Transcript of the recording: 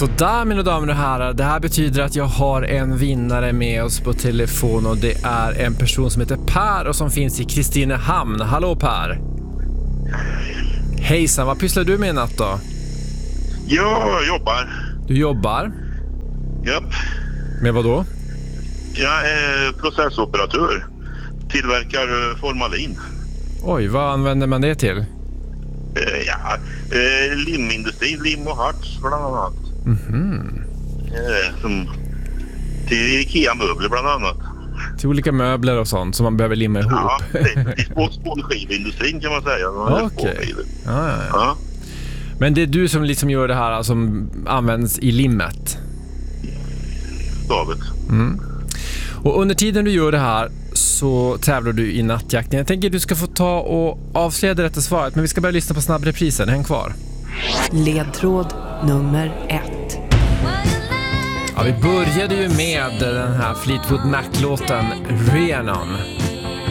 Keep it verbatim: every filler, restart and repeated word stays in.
Så där, mina damer och herrar, det här betyder att jag har en vinnare med oss på telefon och det är en person som heter Per och som finns i Kristinehamn. Hallå Per! Hejsan, vad pysslar du med i natt då? Jag jobbar. Du jobbar? Japp. Med vad då? Jag är processoperatör. Tillverkar formalin. Oj, vad använder man det till? Eh, ja, eh, limindustrin, lim och harts bland annat. Mhm. Eh, som till Ikea-möbler bland annat. Till olika möbler och sånt som man behöver limma ihop. Ja, till spånskivindustrin kan man säga. Okej. Okay. Ja, ja, ja. Ja. Men det är du som liksom gör det här som används i limmet? David. Mm. Och under tiden du gör det här så tävlar du i nattjakten. Jag tänker att du ska få ta och avslöja det rätta svaret, men vi ska börja lyssna på snabbreprisen. Häng kvar. Ledtråd nummer ett. Ja, vi började ju med den här Fleetwood Mac-låten Rhiannon.